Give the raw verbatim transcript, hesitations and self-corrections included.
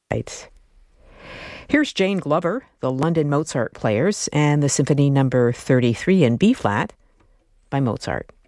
Here's Jane Glover, the London Mozart Players, and the Symphony Number thirty-three in B-flat by Mozart.